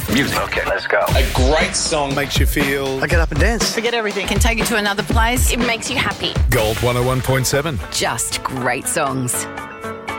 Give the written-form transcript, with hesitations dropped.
Music. Okay, let's go. A great song Makes you feel... I get up and dance. Forget everything. Can take you to another place. It makes you happy. Gold 101.7. Just great songs.